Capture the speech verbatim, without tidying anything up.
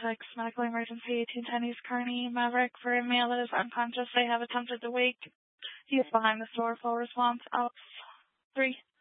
six, medical emergency, eighteen ten East Kearney, Maverick, for a male that is unconscious. They have attempted to wake. He is behind the store. Full response, Alex three.